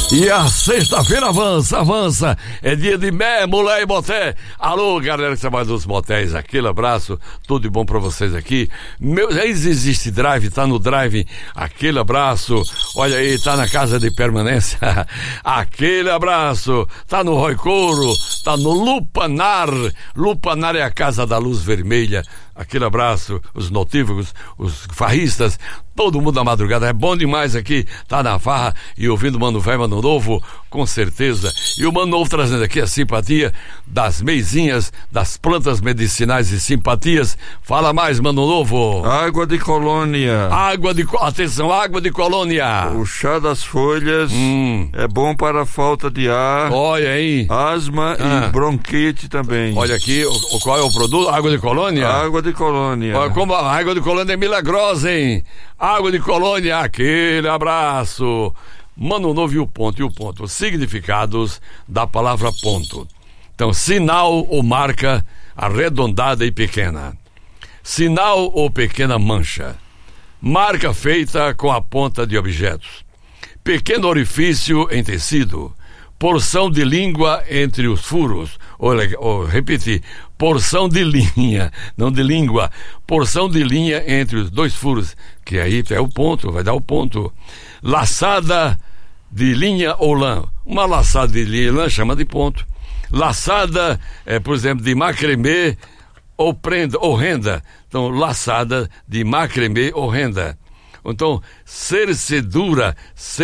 E a sexta-feira avança, é dia de mulher e motel. Alô, galera que trabalha nos motéis, aquele abraço, tudo de bom pra vocês aqui. Meu ex-existe drive, tá no drive, aquele abraço. Olha aí, tá na casa de permanência, aquele abraço. Tá no Roy Couro, tá no Lupanar. Lupanar é a casa da luz vermelha. Aquele abraço, os notívagos, os farristas, todo mundo na madrugada. É bom demais aqui, tá na farra e ouvindo Mano Velho, Mano Novo, com certeza. E o Mano Novo trazendo aqui a simpatia das meizinhas, das plantas medicinais e simpatias. Fala mais, Mano Novo. Água de colônia. Atenção, água de colônia. O chá das folhas é bom para a falta de ar. Olha aí. Asma e bronquite também. Olha aqui, qual é o produto? Água de colônia? Água de colônia. Olha como a água de colônia é milagrosa, hein? Água de colônia, aquele abraço. Mano Novo e o ponto. Os significados da palavra ponto. Então, sinal ou marca arredondada e pequena. Sinal ou pequena mancha. Marca feita com a ponta de objetos. Pequeno orifício em tecido. Porção de língua entre os furos. Repetir, porção de linha, não de língua. Porção de linha entre os dois furos, que aí é o ponto, vai dar o ponto. Laçada de linha ou lã. Uma laçada de linha e lã chama de ponto. Laçada, por exemplo, de macramê ou prenda ou renda. Então, laçada de macramê ou renda. Então, cercedura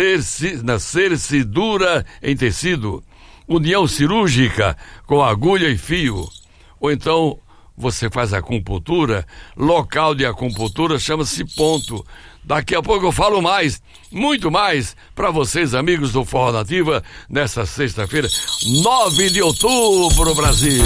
em tecido, união cirúrgica com agulha e fio. Ou então, você faz acupuntura, local de acupuntura chama-se ponto. Daqui a pouco eu falo mais, muito mais, para vocês, amigos do Forró Nativa, nessa sexta-feira, 9 de outubro, Brasil.